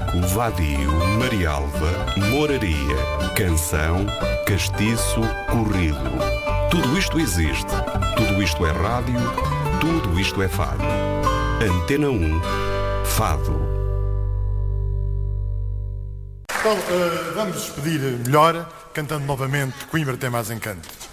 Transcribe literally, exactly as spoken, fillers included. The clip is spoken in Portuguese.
Pico, Vadio, Marialva, Moraria, Canção, Castiço, Corrido. Tudo isto existe. Tudo isto é rádio. Tudo isto é fado. Antena um, Fado. Bom, uh, vamos despedir melhor, cantando novamente Coimbra tem mais encanto.